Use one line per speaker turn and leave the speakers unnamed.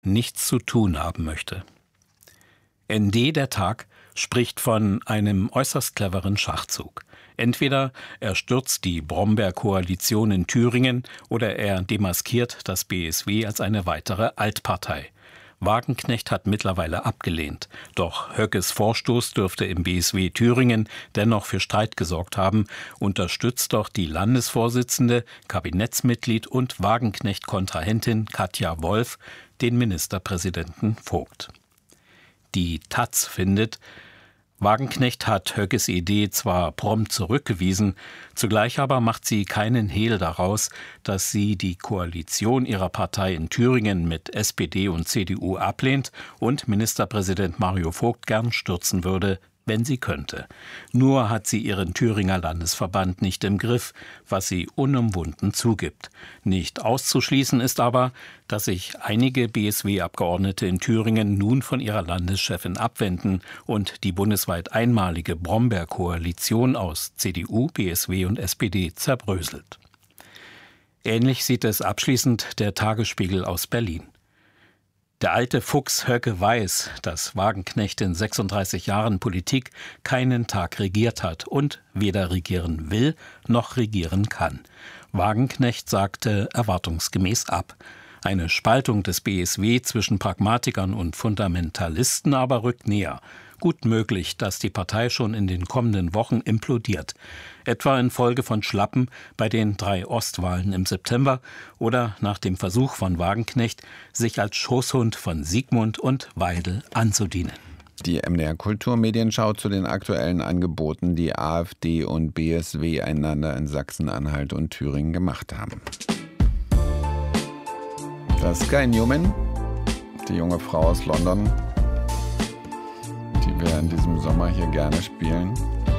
nichts zu tun haben möchte. ND der Tag spricht von einem äußerst cleveren Schachzug. Entweder er stürzt die Brombeer-Koalition in Thüringen oder er demaskiert das BSW als eine weitere Altpartei. Wagenknecht hat mittlerweile abgelehnt. Doch Höckes Vorstoß dürfte im BSW Thüringen dennoch für Streit gesorgt haben. Unterstützt doch die Landesvorsitzende, Kabinettsmitglied und Wagenknecht-Kontrahentin Katja Wolf den Ministerpräsidenten Vogt. Die taz findet, Wagenknecht hat Höckes Idee zwar prompt zurückgewiesen, zugleich aber macht sie keinen Hehl daraus, dass sie die Koalition ihrer Partei in Thüringen mit SPD und CDU ablehnt und Ministerpräsident Mario Vogt gern stürzen würde, wenn sie könnte. Nur hat sie ihren Thüringer Landesverband nicht im Griff, was sie unumwunden zugibt. Nicht auszuschließen ist aber, dass sich einige BSW-Abgeordnete in Thüringen nun von ihrer Landeschefin abwenden und die bundesweit einmalige Brombeer-Koalition aus CDU, BSW und SPD zerbröselt. Ähnlich sieht es abschließend der Tagesspiegel aus Berlin. Der alte Fuchs Höcke weiß, dass Wagenknecht in 36 Jahren Politik keinen Tag regiert hat und weder regieren will noch regieren kann. Wagenknecht sagte erwartungsgemäß ab. Eine Spaltung des BSW zwischen Pragmatikern und Fundamentalisten aber rückt näher. Gut möglich, dass die Partei schon in den kommenden Wochen implodiert. Etwa infolge von Schlappen bei den 3 Ostwahlen im September oder nach dem Versuch von Wagenknecht, sich als Schoßhund von Sigmund und Weidel anzudienen.
Die MDR Kulturmedienschau zu den aktuellen Angeboten, die AfD und BSW einander in Sachsen-Anhalt und Thüringen gemacht haben. Das ist Sky Newman, die junge Frau aus London, die wir in diesem Sommer hier gerne spielen.